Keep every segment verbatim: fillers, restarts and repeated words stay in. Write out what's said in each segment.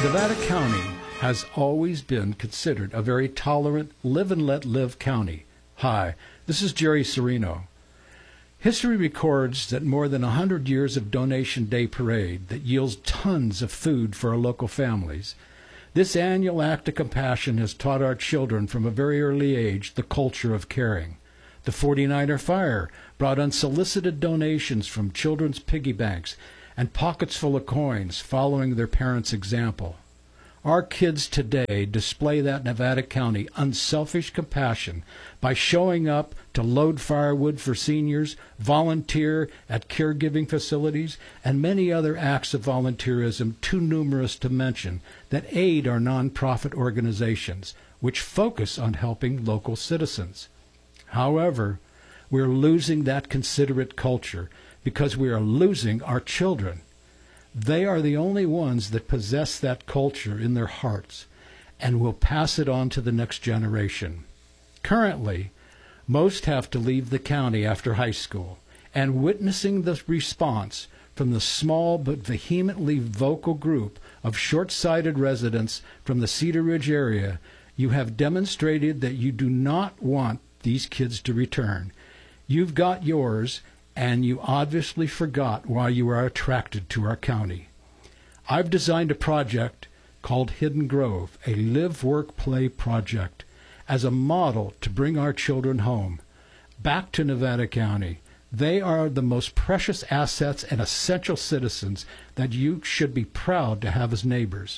Nevada County has always been considered a very tolerant, live and let live county. Hi, this is Jerry Serino. History records that more than one hundred years of Donation Day Parade that yields tons of food for our local families. This annual act of compassion has taught our children from a very early age the culture of caring. The forty-niner Fire brought unsolicited donations from children's piggy banks and pockets full of coins following their parents' example. Our kids today display that Nevada County unselfish compassion by showing up to load firewood for seniors, volunteer at caregiving facilities, and many other acts of volunteerism too numerous to mention that aid our nonprofit organizations, which focus on helping local citizens. However, we're losing that considerate culture because we are losing our children. They are the only ones that possess that culture in their hearts and will pass it on to the next generation. Currently, most have to leave the county after high school, and witnessing the response from the small but vehemently vocal group of short-sighted residents from the Cedar Ridge area, you have demonstrated that you do not want these kids to return. You've got yours, and you obviously forgot why you are attracted to our county. I've designed a project called Hidden Grove, a live-work-play project, as a model to bring our children home, back to Nevada County. They are the most precious assets and essential citizens that you should be proud to have as neighbors.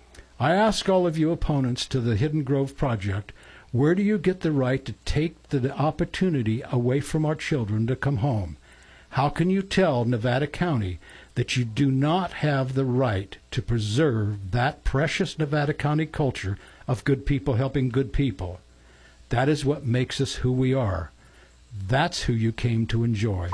I ask all of you opponents to the Hidden Grove project, where do you get the right to take the opportunity away from our children to come home? How can you tell Nevada County that you do not have the right to preserve that precious Nevada County culture of good people helping good people? That is what makes us who we are. That's who you came to enjoy.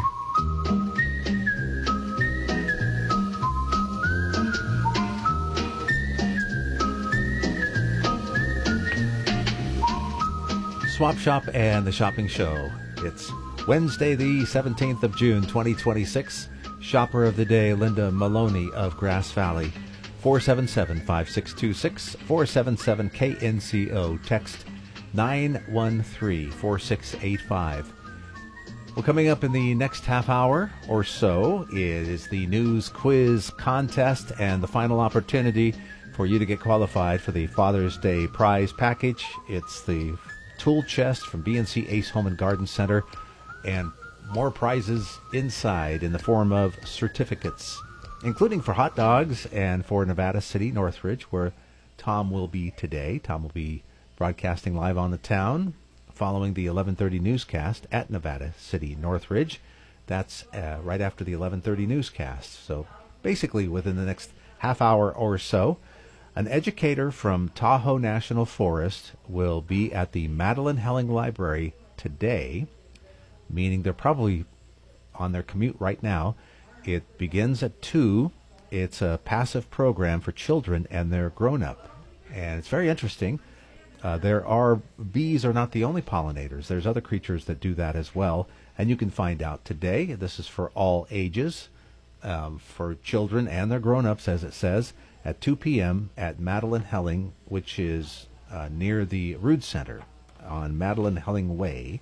Swap Shop and the Shopping Show. It's Wednesday, the seventeenth of June, twenty twenty-six. Shopper of the Day, Linda Maloney of Grass Valley. four seven seven, five six two six, four seven seven K N C O. Text nine one three, four six eight five. Well, coming up in the next half hour or so is the news quiz contest and the final opportunity for you to get qualified for the Father's Day prize package. It's the tool chest from B and C Ace Home and Garden Center, and more prizes inside in the form of certificates, including for hot dogs and for Nevada City, Northridge, where Tom will be today. Tom will be broadcasting live on the town following the eleven thirty newscast at Nevada City, Northridge. That's uh, right after the eleven thirty newscast. So basically within the next half hour or so, an educator from Tahoe National Forest will be at the Madeline Helling Library today, meaning they're probably on their commute right now. It begins at two. It's a passive program for children and their grown-up, and it's very interesting. Uh, there are bees are not the only pollinators. There's other creatures that do that as well, and you can find out today. This is for all ages, um, for children and their grown-ups, as it says, at two p.m. at Madeline Helling, which is uh, near the Rood Center on Madeline Helling Way.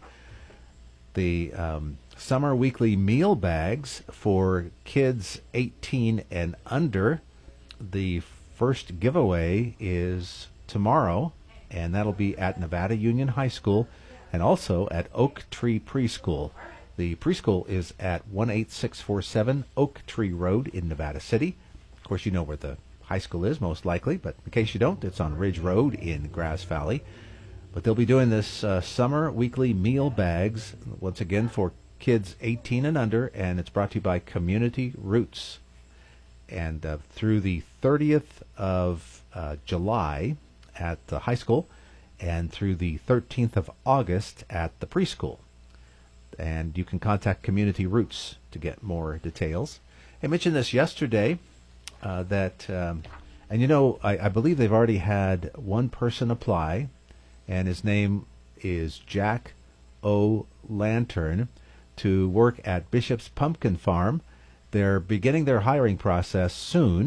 The um, summer weekly meal bags for kids eighteen and under. The first giveaway is tomorrow, and that'll be at Nevada Union High School and also at Oak Tree Preschool. The preschool is at one eight six four seven Oak Tree Road in Nevada City. Of course, you know where the high school is, most likely, but in case you don't, it's on Ridge Road in Grass Valley. But they'll be doing this uh, summer weekly meal bags, once again, for kids eighteen and under, and it's brought to you by Community Roots. And uh, through the thirtieth of uh, July at the high school, and through the thirteenth of August at the preschool. And you can contact Community Roots to get more details. I mentioned this yesterday, uh, that, um, and you know, I, I believe they've already had one person apply, and his name is Jack O. Lantern, to work at Bishop's Pumpkin Farm. They're beginning their hiring process soon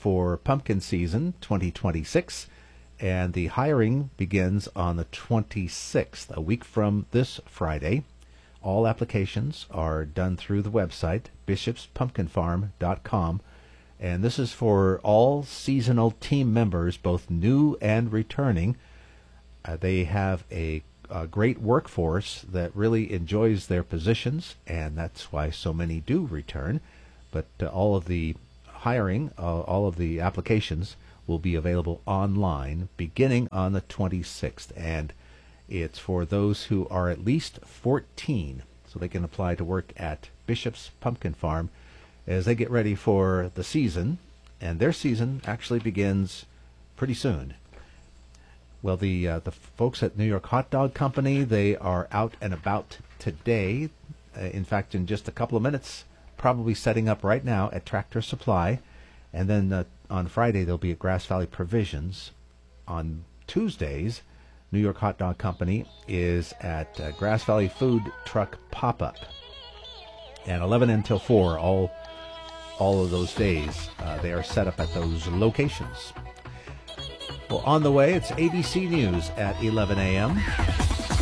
for pumpkin season twenty twenty-six, and the hiring begins on the twenty-sixth, a week from this Friday. All applications are done through the website, bishops pumpkin farm dot com, and this is for all seasonal team members, both new and returning. Uh, they have a, a great workforce that really enjoys their positions, and that's why so many do return. But uh, all of the hiring, uh, all of the applications will be available online beginning on the twenty-sixth, and it's for those who are at least fourteen, so they can apply to work at Bishop's Pumpkin Farm as they get ready for the season, and their season actually begins pretty soon. Well, the uh, the folks at New York Hot Dog Company, they are out and about today. Uh, in fact, in just a couple of minutes, probably setting up right now at Tractor Supply. And then uh, on Friday, they'll be at Grass Valley Provisions. On Tuesdays, New York Hot Dog Company is at uh, Grass Valley Food Truck Pop-Up. And eleven until four, all, all of those days, uh, they are set up at those locations. Well, on the way, it's A B C News at eleven a.m.